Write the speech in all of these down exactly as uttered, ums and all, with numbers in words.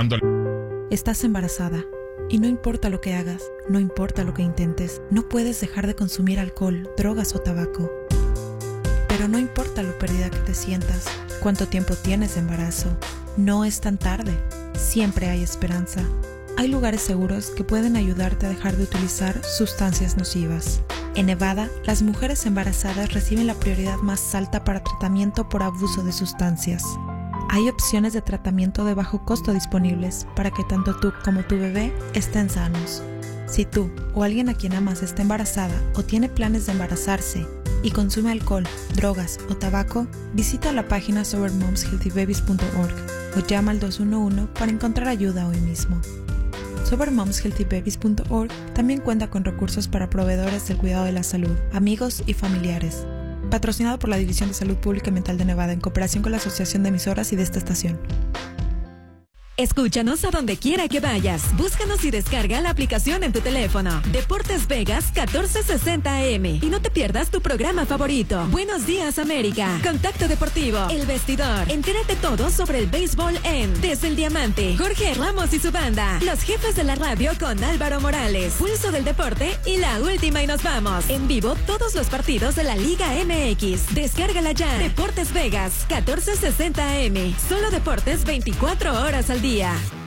Ándale. Estás embarazada y no importa lo que hagas, no importa lo que intentes, no puedes dejar de consumir alcohol, drogas o tabaco. Pero no importa lo perdida que te sientas, cuánto tiempo tienes de embarazo, no es tan tarde, siempre hay esperanza. Hay lugares seguros que pueden ayudarte a dejar de utilizar sustancias nocivas. En Nevada, las mujeres embarazadas reciben la prioridad más alta para tratamiento por abuso de sustancias. Hay opciones de tratamiento de bajo costo disponibles para que tanto tú como tu bebé estén sanos. Si tú o alguien a quien amas está embarazada o tiene planes de embarazarse y consume alcohol, drogas o tabaco, visita la página sober moms healthy babies punto org o llama al dos uno uno para encontrar ayuda hoy mismo. sober moms healthy babies punto org también cuenta con recursos para proveedores del cuidado de la salud, amigos y familiares. Patrocinado por la División de Salud Pública y Mental de Nevada en cooperación con la Asociación de Emisoras y de esta estación. Escúchanos a donde quiera que vayas. Búscanos y descarga la aplicación en tu teléfono. Deportes Vegas catorce sesenta A M. Y no te pierdas tu programa favorito. Buenos días, América. Contacto Deportivo. El Vestidor. Entérate todo sobre el béisbol en Desde el Diamante. Jorge Ramos y su banda. Los Jefes de la Radio con Álvaro Morales. Pulso del Deporte y La Última y nos vamos. En vivo todos los partidos de la Liga M X. Descárgala ya. Deportes Vegas catorce sesenta A M. Solo deportes veinticuatro horas al día.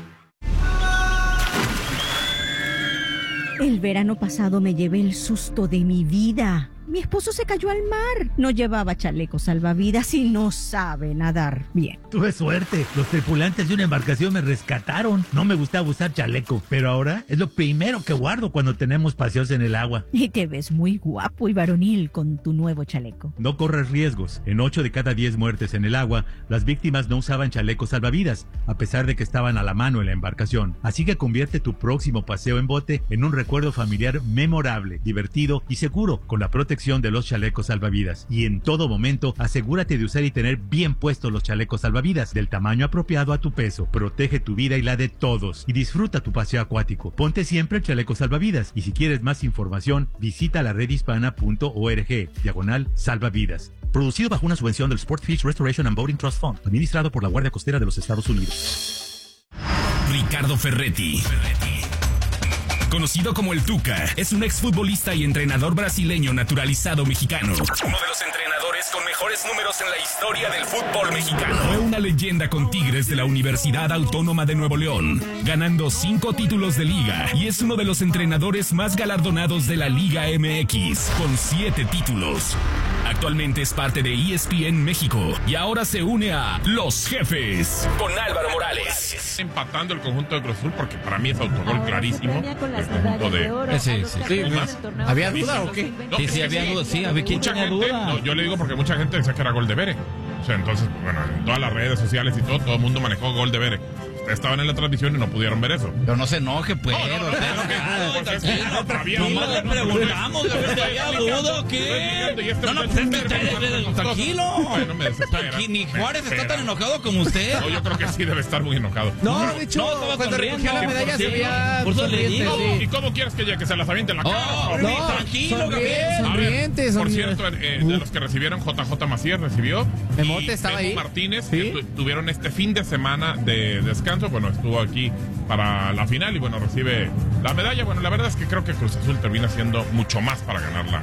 El verano pasado me llevé el susto de mi vida. Mi esposo se cayó al mar. No llevaba chaleco salvavidas y no sabe nadar bien. Tuve suerte. Los tripulantes de una embarcación me rescataron. No me gustaba usar chaleco, pero ahora es lo primero que guardo cuando tenemos paseos en el agua. Y te ves muy guapo y varonil con tu nuevo chaleco. No corres riesgos. En ocho de cada diez muertes en el agua, las víctimas no usaban chalecos salvavidas, a pesar de que estaban a la mano en la embarcación. Así que convierte tu próximo paseo en bote en un recuerdo familiar memorable, divertido y seguro, con la protección de los chalecos salvavidas. Y en todo momento, asegúrate de usar y tener bien puestos los chalecos salvavidas del tamaño apropiado a tu peso. Protege tu vida y la de todos y disfruta tu paseo acuático. Ponte siempre el chaleco salvavidas y si quieres más información, visita la red hispana punto org, diagonal salvavidas. Producido bajo una subvención del Sportfish Restoration and Boating Trust Fund, administrado por la Guardia Costera de los Estados Unidos. Ricardo Ferretti, conocido como el Tuca, es un exfutbolista y entrenador brasileño naturalizado mexicano. Uno de los entrenadores con mejores números en la historia del fútbol mexicano. Fue una leyenda con Tigres de la Universidad Autónoma de Nuevo León, ganando cinco títulos de liga, y es uno de los entrenadores más galardonados de la Liga M X, con siete títulos. Actualmente es parte de E S P N México y ahora se une a Los Jefes con Álvaro Morales. Empatando el conjunto de Cruz Azul porque para mí es autogol clarísimo. El conjunto de... Sí, sí, sí. ¿Había duda o qué? No, sí, sí, había duda. Sí, había quien tenía duda. No, yo le digo porque mucha gente decía que era gol de Bere. O sea, entonces, bueno, en todas las redes sociales y todo, todo el mundo manejó gol de Bere. Estaban en la transmisión y no pudieron ver eso. Pero no se enoje, pues. No, no, no, Nomás le preguntamos, ¿había duda o qué? No, no, tranquilo. Ni Juárez está tan enojado como usted. No, yo creo que sí debe estar muy enojado. No, de hecho, cuando recogió la medalla se veía... Por eso le digo. ¿Y cómo quieres que, que se las aviente en la cara? No, tranquilo, Gabriel. Sonriente, Por cierto, de los que recibieron, J J Macías recibió. Memote estaba ahí. Martínez, que tuvieron este fin de semana de descanso. Bueno, estuvo aquí para la final y bueno, recibe la medalla. Bueno, la verdad es que creo que Cruz Azul termina siendo mucho más para ganarla.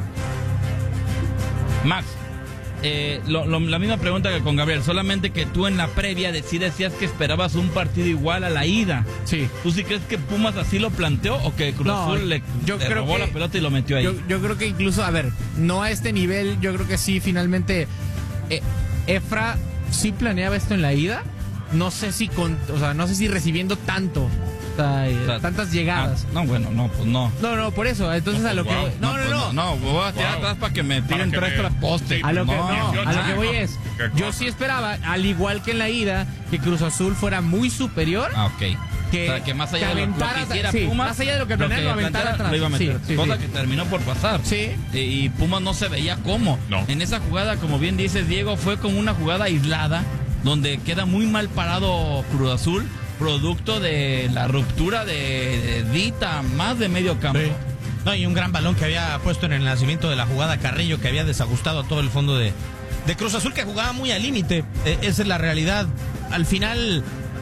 Max, eh, lo, lo, la misma pregunta que con Gabriel, solamente que tú en la previa de, sí decías que esperabas un partido igual a la ida. Sí. ¿Tú sí crees que Pumas así lo planteó o que Cruz no, Azul le, yo le creo robó que, la pelota y lo metió ahí? Yo, yo creo que incluso, a ver, no a este nivel, yo creo que sí, finalmente, eh, Efra sí planeaba esto en la ida. No sé si con, o sea, no sé si recibiendo tanto, o sea, o sea, tantas llegadas. Ah, no, bueno, no, pues no. No, no, por eso, entonces no, a lo wow. que no, no, no, no, no, voy a tirar wow. atrás para que me tiren que tres me... tras poste. A lo que no, no, a lo que voy es, yo sí esperaba, al igual que en la ida, que Cruz Azul fuera muy superior. Ah, ok. Que, o sea, que más allá que de lo, lo que hiciera sí, Pumas, más allá de lo que planeara, lo aventara atrás. Lo iba a meter. Sí, sí, cosa sí. que terminó por pasar. Sí. Y, y Pumas no se veía cómo. No. En esa jugada, como bien dices, Diego, fue como una jugada aislada, donde queda muy mal parado Cruz Azul, producto de la ruptura de, de Dita, más de medio campo. Sí. No, y un gran balón que había puesto en el nacimiento de la jugada Carrillo, que había desajustado a todo el fondo de, de Cruz Azul, que jugaba muy al límite. Eh, esa es la realidad. Al final,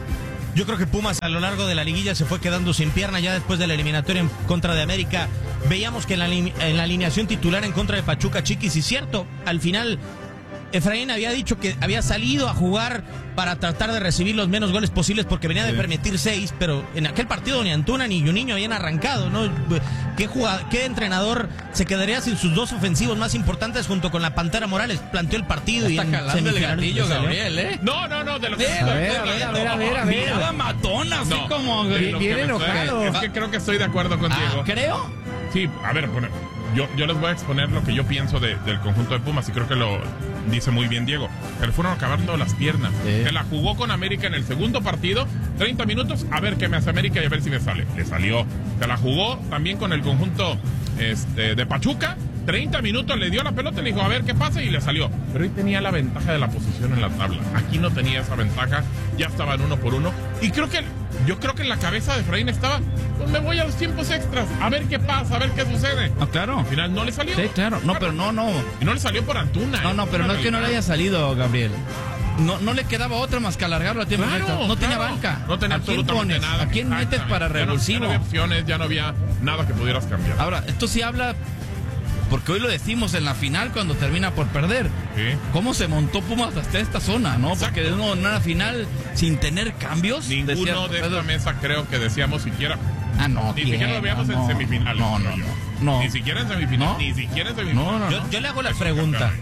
Yo creo que Pumas a lo largo de la liguilla se fue quedando sin pierna ya después de la eliminatoria en contra de América. Veíamos que en la, en la alineación titular en contra de Pachuca, Chiquis, y cierto, al final Efraín había dicho que había salido a jugar para tratar de recibir los menos goles posibles porque venía de permitir seis, pero en aquel partido ni Antuna ni Juninho habían arrancado, ¿no? ¿Qué, jugador, ¿Qué entrenador se quedaría sin sus dos ofensivos más importantes junto con la Pantera Morales? Planteó el partido está y en calando el gatillo, Gabriel, ¿eh? No, no, no, de lo que... A ver, a ver, a ver, a ver, a ver. Mirada matona, así No, como... de lo que bien me enojado. estoy- Es que creo que estoy de acuerdo contigo. Ah, ¿creo? Sí, a ver, bueno, yo, yo les voy a exponer lo que yo pienso de- del conjunto de Pumas y creo que lo dice muy bien Diego. Pero fueron acabando las piernas. Sí. Que la jugó con América en el segundo partido, treinta minutos, a ver qué me hace América y a ver si me sale. Le salió. Se la jugó también con el conjunto este, de Pachuca. treinta minutos, le dio la pelota y le dijo, a ver qué pasa, y le salió. Pero hoy tenía la ventaja de la posición en la tabla. Aquí no tenía esa ventaja, ya estaban uno por uno. Y creo que, yo creo que en la cabeza de Efraín estaba, pues me voy a los tiempos extras, a ver qué pasa, a ver qué sucede. Ah, claro. Al final no le salió. Sí, claro. No, pero no, no. Y no le salió por Antuna. No, ¿eh? no, pero no es que no le haya salido, Gabriel. No, no le quedaba otra más que alargarlo a tiempo Claro, extra. No tenía claro. banca. No tenía ¿A quién absolutamente pones? nada. ¿A quién metes para Ya no- revulsivo? Ya no, había opciones, ya no había nada que pudieras cambiar. Ahora, esto sí habla, porque hoy lo decimos en la final cuando termina por perder. Sí. ¿Cómo se montó Pumas hasta esta zona, no? Porque de uno en una final sin tener cambios. Ninguno decía- de esta mesa creo que decíamos siquiera. Ah, no, Ni siquiera lo veíamos no, en semifinales. No, no, creo yo. no. No. Ni siquiera en semifinales. No. Ni siquiera en semifinales. No, no, Yo, yo le hago la pregunta.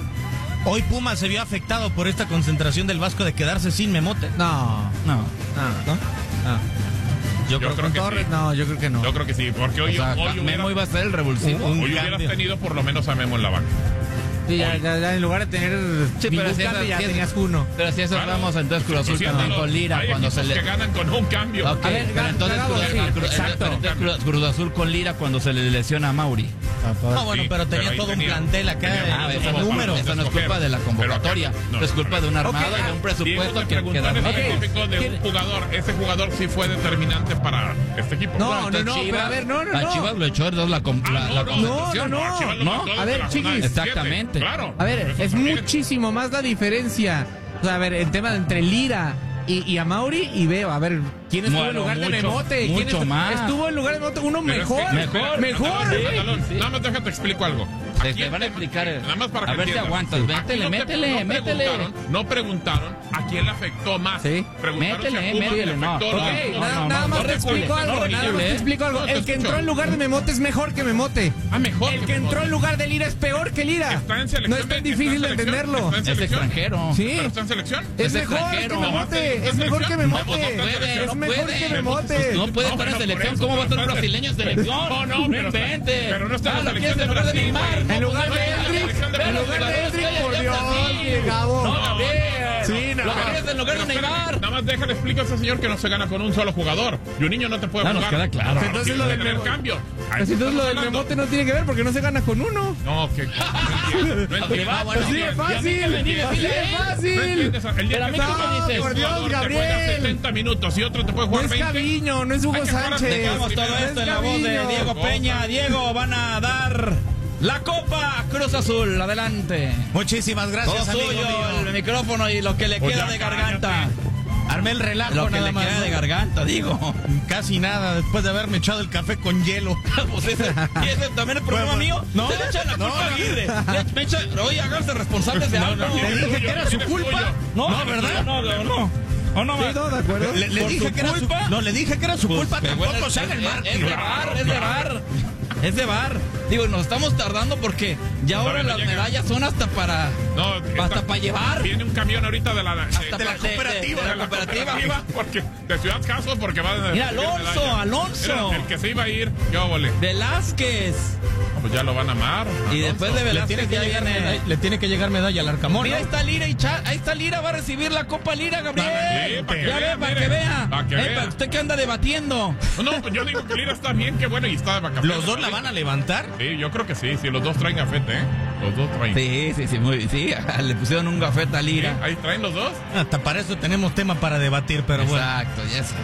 ¿Hoy Pumas se vio afectado por esta concentración del Vasco de quedarse sin Memote? No, No. no, ¿No? no. Yo, creo, Con que Torres, sí. no, yo creo que no. Yo creo que sí, porque O hoy, sea, hoy, Memo hubieras, iba a ser el revulsivo. hoy un hubieras cambio. tenido por lo menos a Memo en la banca. Sí, ya, ya, ya en lugar de tener Sí, pero ningún si cambio, esa- ya si esa- tenías uno. Pero si eso Claro. hablamos, entonces Cruz Azul Sí, también hay- con Lira hay cuando se equipos le... que ganan con un cambio. Ok, A ver, pero gan- entonces, ganamos, Cruz, sí, Cruz- exacto. pero entonces Cruz- Cruz Azul con Lira cuando se le lesiona a Mauri. No, bueno, Sí, pero tenía pero ahí todo un tenía- plantel acá tenía de, Ah, muchos esa no, es números. culpa, esa no es culpa de la convocatoria, Pero acá- es culpa de un armado Ok, y de un Diego presupuesto me que, que preguntó da. en Ok. específico de un jugador. Ese jugador sí fue determinante para este equipo. No, Bueno, entonces no, Chivas- pero a ver, no, no, a no. Chivas lo echó dos la, com- Ah, la, no, la no, concentración. no, no. Chivas lo ¿No? mandó A desde ver, la Chiquis. jornada diecisiete. Exactamente. Claro. A ver, Eso es también. muchísimo más la diferencia. O sea, a ver, el tema de entre Lira y, y a Mauri, y veo, a ver, ¿quién estuvo Bueno, en lugar de mucho, Memote? ¿Quién mucho estu- más. Estuvo en lugar de Memote uno Pero es mejor. que- Mejor, mejor. Andalón, Sí, Andalón, sí. Nada más déjate explico algo. Te- Aquí te el van a tema- explicar, eh, Nada más para a que ver si entiendas. aguantas, Aquí métele, no te- métele, no métele. preguntaron- No preguntaron a quién le afectó más. Sí. Preguntaron Métele, si a Pumas métele, le no. afectó Ok, más. Ok, No, nada, no, nada no, más no te recule, explico no algo, nada más recule, te ¿eh? explico algo. No, te El que escucho. entró en lugar de Memote es mejor que Memote. Ah, mejor. El que entró en lugar de Lira es peor que Lira. Está en selección. No es tan está en difícil de selección, entenderlo. está en Es selección. extranjero. Sí. ¿Pero está en selección? Es Es mejor que extranjero. Memote. Es mejor que No, Memote. no puede, Es no mejor puede. que Memote. No puede No, estar en bueno, selección. por eso, ¿Cómo va a estar un pero- brasileño en selección? No, no, pero está- invente. pero no está en Ah, la lo selección quieres en de lugar de Brasil, Neymar. güey. En lugar de Ve a la Hendrik, selección de en Brasil, lugar de jugadores Hendrik, que hay por allá en Dios, Brasil. Gabo. No, Gabriel. Sí, no. Lo quieres en lugar de Pero espérame, Neymar. Nada más déjale explico a ese señor que no se gana con un solo jugador. Y un niño no te puede Ya nos jugar. queda claro. No, Entonces tiene lo que del tener Memo- cambio. Ahí Pues entonces lo estamos del hablando. Memote no tiene que ver porque no se gana con uno. No, que. No entiendo. No entiendo. Ah, bueno, Así de ya fácil. ven que venir, Así dile, de ¿eh? No fácil. entiendes. El día Pero a que mí tú cómo juegas, dices, un por Dios, jugador te juega Gabriel. setenta minutos y otro te puede No jugar es veinte. Gaviño, no es Hugo Hay que jugar a- Sánchez. Dejamos todo No es esto en la voz de Gaviño. Diego Peña. Diego, van a dar la Copa Cruz Azul. Adelante. Muchísimas gracias, Todo amigo suyo, mío. el micrófono y lo que le Pues queda ya, de garganta. Armé el relajo Lo que nada le más. queda ¿no? de garganta, digo. Casi nada, después de haberme echado el café con hielo. Pues ese, ¿y ese también es problema Bueno, mío? no, Se le echan la no, culpa a no. Aguirre. Le- me echan- Oye, háganse responsables de No, algo. no, Le no, dije no, que era no, su no, culpa. no, No, no, ¿verdad? No, no, no. ¿O no, Sí, no, de acuerdo. Le, le ¿Por dije tu que era su culpa? No, le dije que era su culpa, Pero tampoco bueno, se haga el es- mártir. Es de bar, es de bar. Es de bar. Digo, nos estamos tardando porque ya ahora Todavía no las llega. medallas son hasta para... No, Hasta para llevar. Viene un camión ahorita de la, de, Hasta de pa- la de- de- cooperativa. de la cooperativa. Porque de Ciudad Caso, porque va a. Mira, Alonso, Alonso. Mira, el que se iba a ir, qué óvole. Velázquez. No, pues ya lo van a amar. Y después de Le tiene, Velázquez que ya llegar viene... medalla, le tiene que llegar medalla al Arcamón. Mira, ahí ¿no? está Lira y Cha- ahí está Lira, va a recibir la Copa Lira, Gabriel. Sí, para que ya vea, ve, para mire. que vea. Para que Eh, vea. para usted que anda debatiendo. No, pues yo digo que Lira está bien, qué bueno, y está de vacaciones. ¿Los dos la van a levantar? Sí, yo creo que sí, sí, los dos traen gafete, ¿eh? Los dos traen. Sí, sí, sí, muy, sí, le pusieron un gafete a Sí, Lira. ahí traen los dos. Hasta para eso tenemos tema para debatir, pero bueno. Exacto, ya sé.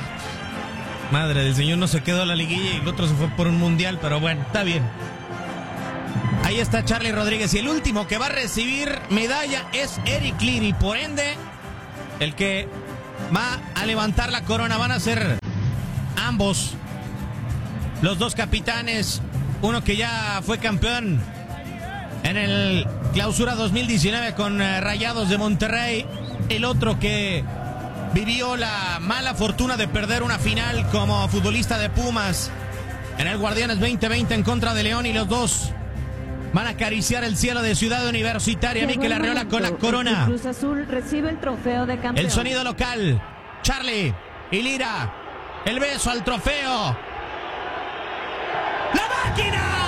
Madre del señor, no se quedó a la liguilla y el otro se fue por un mundial, pero bueno, está bien. Ahí está Charlie Rodríguez y el último que va a recibir medalla es Eric Liri, por ende, el que va a levantar la corona. Van a ser ambos los dos capitanes. Uno que ya fue campeón en el Clausura dos mil diecinueve con eh, Rayados de Monterrey. El otro que vivió la mala fortuna de perder una final como futbolista de Pumas en el Guardianes veinte veinte en contra de León. Y los dos van a acariciar el cielo de Ciudad Universitaria. Mikel Arreola con la corona. Cruz Azul recibe el trofeo de campeón. El sonido local. Charlie y Lira. El beso al trofeo. ¡La máquina!